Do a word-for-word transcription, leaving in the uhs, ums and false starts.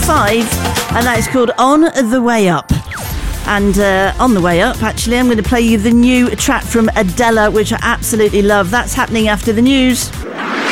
five, and that is called On the Way Up. And uh, on the way up, actually, I'm going to play you the new track from Adela, which I absolutely love. That's happening after the news.